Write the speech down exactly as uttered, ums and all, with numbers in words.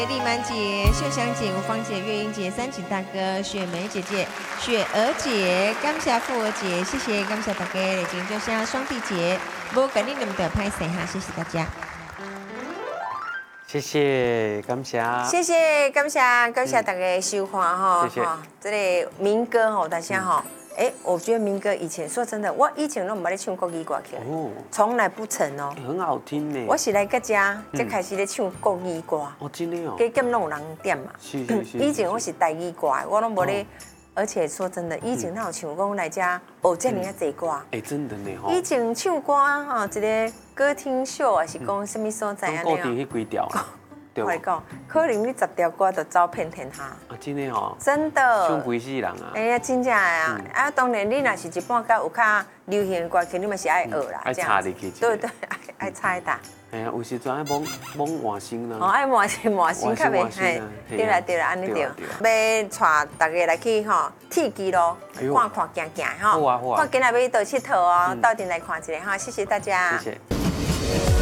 丽满姐、秀香姐、吴芳姐、月英姐、三井大哥、雪梅姐姐、雪儿姐、感谢富儿姐，谢谢感谢大家，来敬就像双臂姐，无跟你们的拍谁哈，谢谢大家。 谢谢，感谢。 谢谢，感谢感谢大家收看哈。 谢谢。 这个民歌吼，大家哈，哎，我觉得民歌以前说真的，我以前都唔捌咧唱国语歌曲，从来不曾哦。 很好听呢。 我是来个家才开始咧唱国语歌。 哦，真的哦。 加减拢有人点嘛。 是是是。 以前我是台语歌，我拢无咧。而且说真的，以前哪有唱讲来家学这么啊济歌？ 哎，真的呢吼。以前唱歌哈，一个歌厅秀啊，是讲什么所在啊？ 固定迄几条。 我来讲，可能你十条歌就走遍天下。 啊，真的哦。 真的。 唱几世人啊？ 哎呀，真正啊！啊，当然你若是一半甲有较流行的歌曲，你嘛是爱学啦。 爱插入去。 对对，爱爱插一打。 哎呀，有时阵爱摸摸换心啦。 哦，爱换心换心较袂嘿。对啦对啦，安尼对。要带大家来去吼铁基咯，看看行行吼。 好啊好啊。 看今日要去倒佚佗哦，到底来看一下哈，谢谢大家。 谢谢。